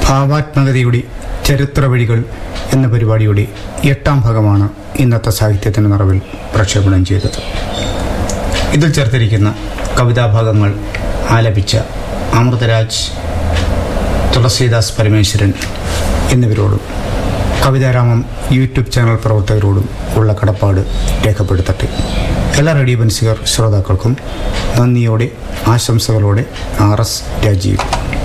ഭാവാത്മകതയുടെ ചരിത്ര വഴികൾ എന്ന പരിപാടിയുടെ 8ാം ഭാഗമാണ് ഇന്നത്തെ സാഹിത്യത്തിൻ്റെ നിറവിൽ പ്രക്ഷേപണം ചെയ്തത്. ഇതിൽ ചേർത്തിരിക്കുന്ന കവിതാഭാഗങ്ങൾ ആലപിച്ച അമൃതരാജ്, തുളസീദാസ് പരമേശ്വരൻ എന്നിവരോടും കവിതാരാമം യൂട്യൂബ് ചാനൽ പ്രവർത്തകരോടും ഉള്ള കടപ്പാട് രേഖപ്പെടുത്തട്ടെ. എല്ലാ റേഡിയോ ബൻസികർ ശ്രോതാക്കൾക്കും നന്ദിയോടെ ആശംസകളോടെ RS രാജീവ്.